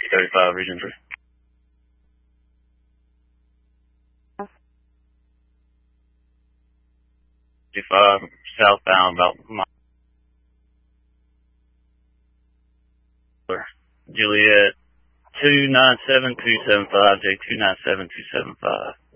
35, Region 3. Southbound about Juliet 297275, J297275.